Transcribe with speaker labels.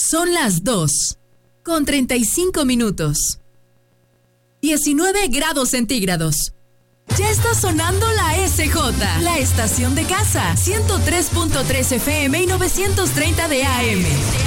Speaker 1: Son las 2:35. 19 grados centígrados. Ya está sonando la SJ, la estación de casa, 103.3 FM y 930 de AM.